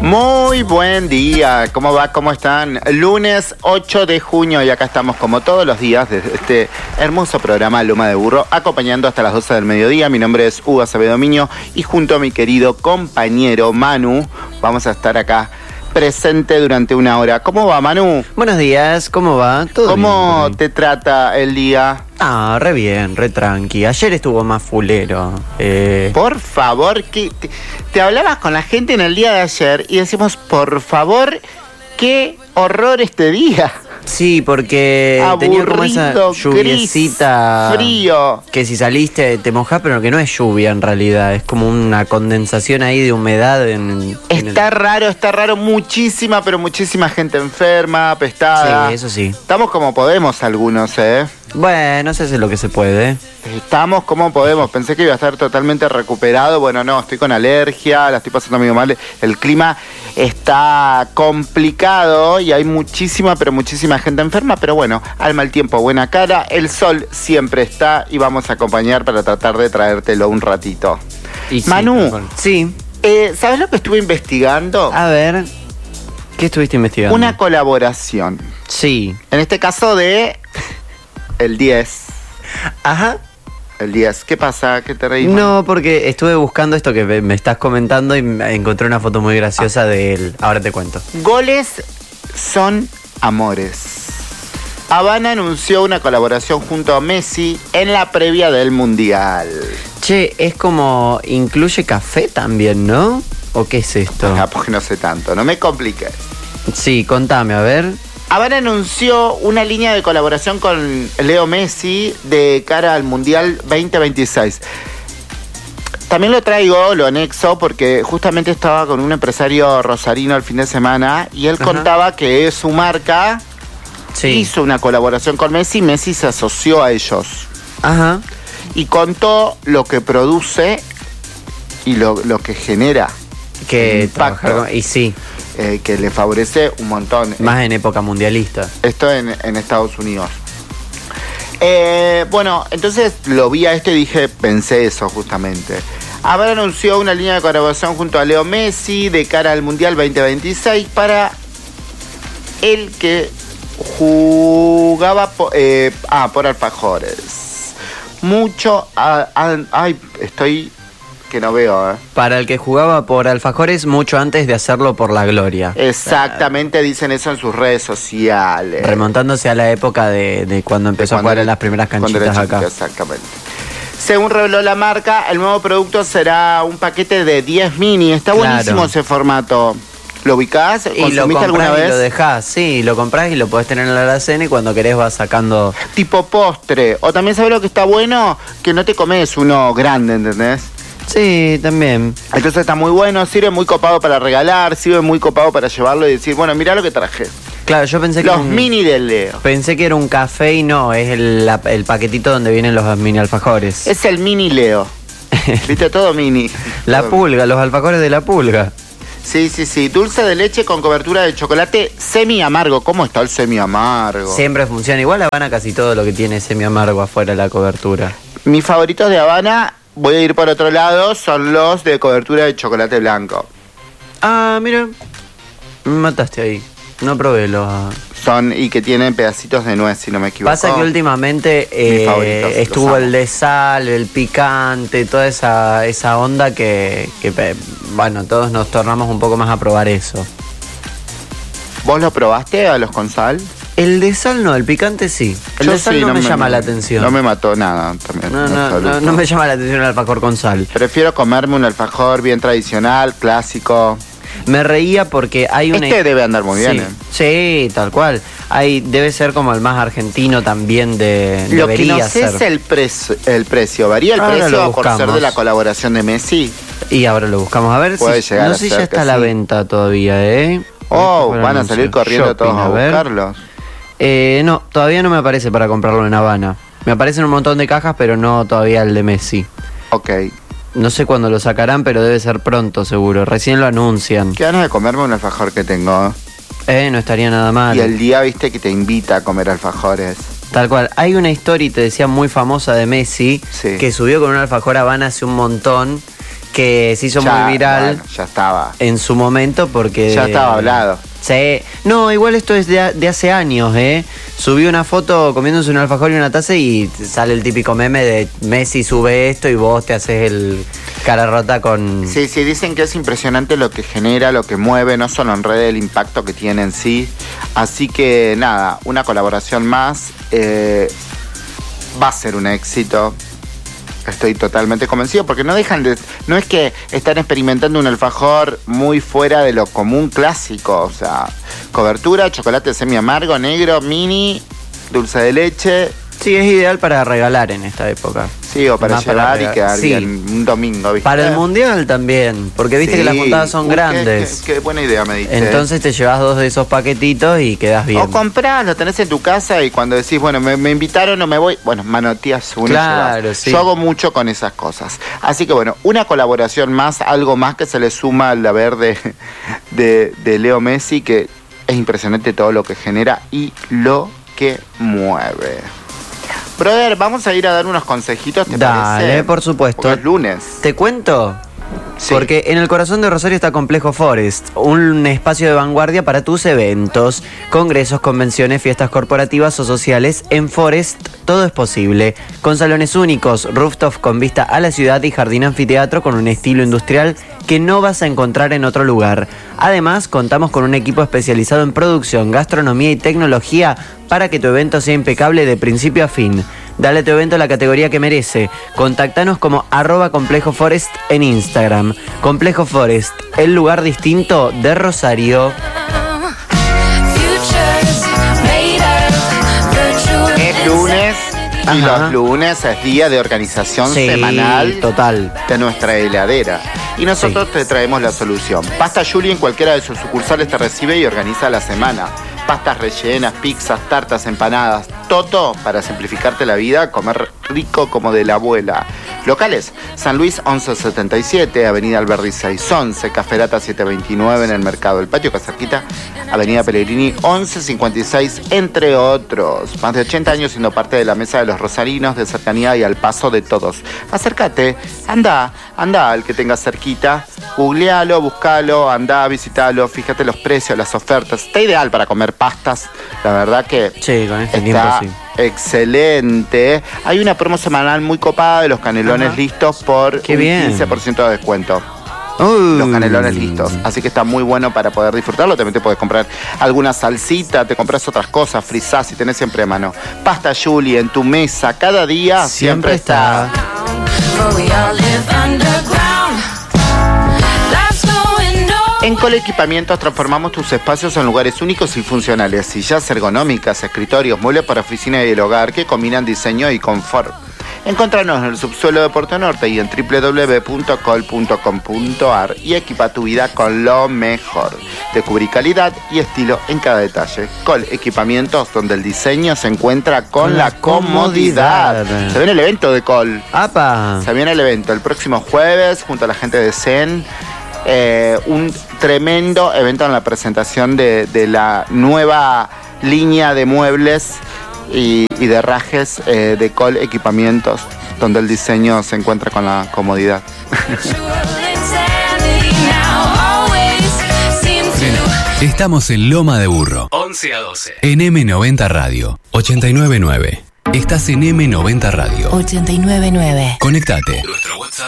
Muy buen día, ¿cómo va? ¿Cómo están? Lunes 8 de junio y acá estamos como todos los días desde este hermoso programa Loma de Burro, acompañando hasta las 12 del mediodía. Mi nombre es Hugo Acevedo Miño y junto a mi querido compañero Manu vamos a estar acá presente durante una hora. ¿Cómo va, Manu? Buenos días, ¿cómo va? ¿Todo ¿Cómo bien? te trata el día? Ah, re bien, re tranqui. Ayer estuvo más fulero. Por favor, que te hablabas con la gente en el día de ayer y decimos, por favor, qué horror este día. Sí, porque tenía como esa Aburrido, lluviecita gris, frío. que si saliste te mojás, pero que no es lluvia en realidad. Es como una condensación ahí de humedad Está raro, muchísima, pero muchísima gente enferma, apestada. Sí, eso sí. Estamos como podemos algunos, Bueno, se hace lo que se puede. Estamos como podemos. Pensé que iba a estar totalmente recuperado. Bueno, no, estoy con alergia, la estoy pasando medio mal. El clima está complicado y hay muchísima, pero muchísima gente enferma. Pero bueno, al mal tiempo, buena cara. El sol siempre está y vamos a acompañar para tratar de traértelo un ratito. Y sí, Manu, sí. ¿Sabes lo que estuve investigando? A ver, ¿qué estuviste investigando? Una colaboración. Sí. En este caso de el 10. Ajá. El 10. ¿Qué pasa? ¿Qué te reís? No, porque estuve buscando esto que me estás comentando y encontré una foto muy graciosa de él. Ahora te cuento. Goles son amores. Habana anunció una colaboración junto a Messi en la previa del Mundial. Che, es como, incluye café también, ¿no? ¿O qué es esto? Ah, porque no sé tanto, no me compliques. Sí, contame, a ver. Habana anunció una línea de colaboración con Leo Messi de cara al Mundial 2026. También lo traigo, lo anexo, porque justamente estaba con un empresario rosarino el fin de semana y él contaba que su marca hizo una colaboración con Messi. Messi se asoció a ellos. Ajá. Y contó lo que produce y lo que genera. Que impacto. y sí. Que le favorece un montón. Más en época mundialista. Esto en Estados Unidos. Bueno, entonces lo vi a esto y pensé eso justamente. Habana anunció una línea de colaboración junto a Leo Messi de cara al Mundial 2026 para el que jugaba por alfajores. Mucho... estoy... que no veo, Para el que jugaba por alfajores mucho antes de hacerlo por la gloria. Exactamente, dicen eso en sus redes sociales. Remontándose a la época de cuando empezó a jugar en las primeras canchitas acá. Exactamente. Según reveló la marca, el nuevo producto será un paquete de 10 mini. Está buenísimo ese formato. ¿Lo ubicás? Y lo ¿Consumiste alguna comprás y vez? lo dejás, sí, lo comprás y lo podés tener en la alacena y cuando querés vas sacando... Tipo postre. O también, ¿sabés lo que está bueno? Que no te comes uno grande, ¿entendés? Sí, también. Entonces está muy bueno, sirve muy copado para regalar, sirve muy copado para llevarlo y decir, bueno, mirá lo que traje. Claro, yo pensé que... Los mini del Leo. Pensé que era un café y no, es el paquetito donde vienen los mini alfajores. Es el mini Leo. ¿Viste? Todo mini. La pulga, los alfajores de la pulga. Sí. Dulce de leche con cobertura de chocolate semi amargo. ¿Cómo está el semi amargo? Siempre funciona. Igual Habana casi todo lo que tiene semi amargo afuera de la cobertura. Mis favoritos de Habana, voy a ir por otro lado, son los de cobertura de chocolate blanco. Ah, mira. Me mataste ahí. No probé los... Y que tienen pedacitos de nuez, si no me equivoco. Pasa que últimamente estuvo el de sal, el picante, toda esa onda que, bueno, todos nos tornamos un poco más a probar eso. ¿Vos lo probaste a los con sal? El de sal no, el picante sí. El de sal no me llama la atención. No me mató nada también. No me llama la atención el alfajor con sal. Prefiero comerme un alfajor bien tradicional, clásico. Me reía porque hay un... debe andar muy bien, Sí, tal cual. Debe ser como el más argentino también Lo que no sé ser. es el precio. ¿Varía el precio por ser de la colaboración de Messi? Y ahora lo buscamos. A ver Puede si... llegar No a sé si ser ya está que a la sí. venta todavía, Van a salir corriendo Shopping, todos a ver. buscarlos. No, todavía no me aparece para comprarlo en Habana. Me aparecen un montón de cajas, pero no todavía el de Messi. Ok. No sé cuándo lo sacarán, pero debe ser pronto, seguro. Recién lo anuncian. Qué ganas de comerme un alfajor que tengo. No estaría nada mal. Y el día, viste, que te invita a comer alfajores. Tal cual. Hay una historia, te decía, muy famosa de Messi, Sí. que subió con un alfajor Habana hace un montón que se hizo muy viral. Bueno, ya estaba. En su momento porque... Ya estaba hablado. Sí. No, igual esto es de hace años, ¿eh? Subí una foto comiéndose un alfajor y una taza y sale el típico meme de Messi sube esto y vos te haces el cara rota con... Sí, dicen que es impresionante lo que genera, lo que mueve, no solo en redes, el impacto que tiene en sí. Así que nada, una colaboración más. Va a ser un éxito. Estoy totalmente convencido porque no es que están experimentando un alfajor muy fuera de lo común clásico, o sea, cobertura, chocolate semi amargo, negro, mini, dulce de leche. Sí, es ideal para regalar en esta época. Sí, o para llevar y quedar bien un domingo, ¿viste? Para el mundial también, porque viste que las juntadas son grandes. Qué buena idea me diste. Entonces te llevas 2 de esos paquetitos y quedas bien. O comprás, lo tenés en tu casa y cuando decís, bueno, me invitaron o me voy, bueno, manoteas uno. Claro, sí. Yo hago mucho con esas cosas. Así que bueno, una colaboración más, algo más que se le suma al haber de Leo Messi, que es impresionante todo lo que genera y lo que mueve. Brother, vamos a ir a dar unos consejitos, ¿te parece? Dale, por supuesto. Porque es lunes. ¿Te cuento? Sí. Porque en el corazón de Rosario está Complejo Forest, un espacio de vanguardia para tus eventos, congresos, convenciones, fiestas corporativas o sociales. En Forest todo es posible, con salones únicos, rooftop con vista a la ciudad y jardín anfiteatro con un estilo industrial que no vas a encontrar en otro lugar. Además, contamos con un equipo especializado en producción, gastronomía y tecnología para que tu evento sea impecable de principio a fin. Dale a tu evento la categoría que merece. Contactanos como @ComplejoForest en Instagram. Complejo Forest, el lugar distinto de Rosario. Es lunes y los lunes es día de organización semanal total de nuestra heladera. Y nosotros te traemos la solución. Pasta Julie en cualquiera de sus sucursales te recibe y organiza la semana. Pastas rellenas, pizzas, tartas, empanadas, todo para simplificarte la vida, comer rico como de la abuela. Locales: San Luis 1177, Avenida Alberdi 611, Caferata 729 en el Mercado del Patio, Casarquita, Avenida Pellegrini 1156, entre otros. Más de 80 años siendo parte de la mesa de los rosarinos, de cercanía y al paso de todos. Acércate, anda al que tengas cerquita, googlealo, buscalo, anda, visitalo, fíjate los precios, las ofertas. Está ideal para comer pastas, la verdad que sí, con este está tiempo, sí. Excelente. Hay una promo semanal muy copada de los canelones listos por un 15% de descuento. Los canelones listos, así que está muy bueno para poder disfrutarlo. También te puedes comprar alguna salsita, te compras otras cosas, frizás y tenés siempre a mano. Pasta Julie en tu mesa, cada día siempre está. En Col Equipamientos transformamos tus espacios en lugares únicos y funcionales. Sillas ergonómicas, escritorios, muebles para oficina y el hogar que combinan diseño y confort. Encontranos en el subsuelo de Puerto Norte y en www.col.com.ar y equipa tu vida con lo mejor. Descubrí calidad y estilo en cada detalle. Col Equipamientos, donde el diseño se encuentra con la comodidad. Se viene el evento de Col. ¡Apa! Se viene el evento el próximo jueves junto a la gente de Zen. Un tremendo evento en la presentación de la nueva línea de muebles y de herrajes de Col Equipamientos, donde el diseño se encuentra con la comodidad. Estamos en Loma de Burro, 11 a 12, en M90 Radio, 89.9. Estás en M90 Radio 89.9. Conectate. Nuestro WhatsApp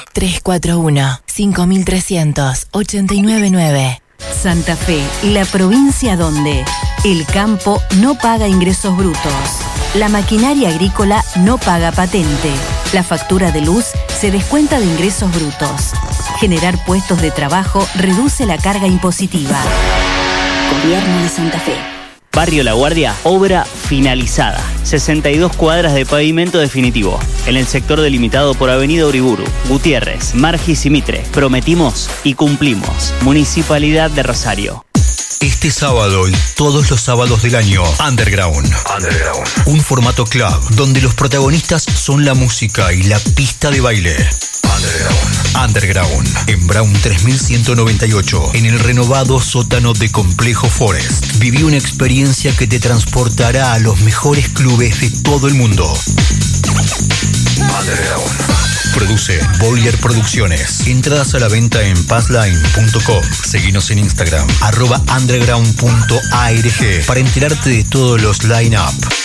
341-5300-899. Santa Fe, la provincia donde el campo no paga ingresos brutos, la maquinaria agrícola no paga patente, la factura de luz se descuenta de ingresos brutos. Generar puestos de trabajo reduce la carga impositiva. Gobierno de Santa Fe. Barrio La Guardia, obra finalizada. 62 cuadras de pavimento definitivo. En el sector delimitado por Avenida Uriburu, Gutiérrez, Margis y Mitre. Prometimos y cumplimos. Municipalidad de Rosario. Este sábado y todos los sábados del año, Underground. Un formato club donde los protagonistas son la música y la pista de baile. Underground, en Brown 3198, en el renovado sótano de Complejo Forest. Viví una experiencia que te transportará a los mejores clubes de todo el mundo. Produce Boiler Producciones. Entradas a la venta en passline.com. Seguinos en Instagram, @underground.arg, para enterarte de todos los line-up.